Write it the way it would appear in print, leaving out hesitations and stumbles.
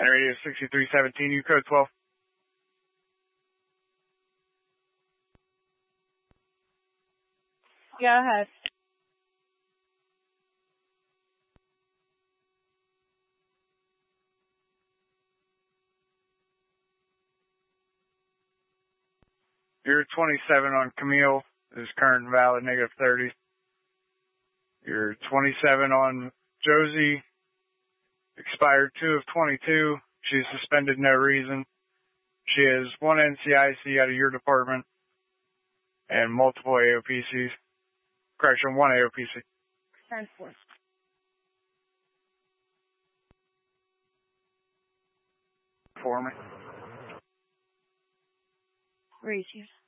Radio 6317, U code 12. Go ahead. Your 27 on Camille is current and valid, negative 30. Your 27 on Josie, expired 2 of 22. She's suspended, no reason. She has 1 NCIC out of your department and multiple AOPCs. Correction, 1 AOPC. 10-4. For me. Where is you?